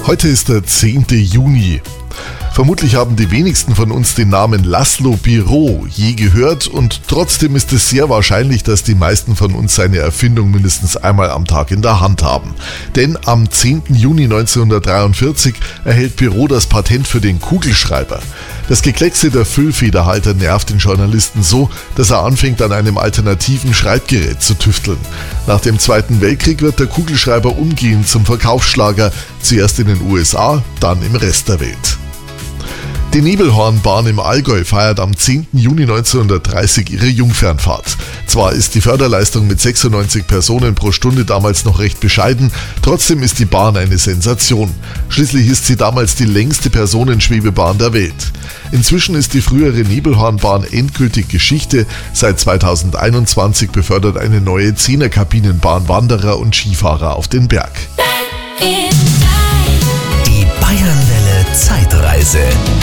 Heute ist der 10. Juni. Vermutlich haben die wenigsten von uns den Namen Laszlo Biro je gehört und trotzdem ist es sehr wahrscheinlich, dass die meisten von uns seine Erfindung mindestens einmal am Tag in der Hand haben. Denn am 10. Juni 1943 erhält Biro das Patent für den Kugelschreiber. Das Gekleckse der Füllfederhalter nervt den Journalisten so, dass er anfängt, an einem alternativen Schreibgerät zu tüfteln. Nach dem Zweiten Weltkrieg wird der Kugelschreiber umgehend zum Verkaufsschlager, zuerst in den USA, dann im Rest der Welt. Die Nebelhornbahn im Allgäu feiert am 10. Juni 1930 ihre Jungfernfahrt. Zwar ist die Förderleistung mit 96 Personen pro Stunde damals noch recht bescheiden, trotzdem ist die Bahn eine Sensation. Schließlich ist sie damals die längste Personenschwebebahn der Welt. Inzwischen ist die frühere Nebelhornbahn endgültig Geschichte. Seit 2021 befördert eine neue 10er-Kabinenbahn Wanderer und Skifahrer auf den Berg.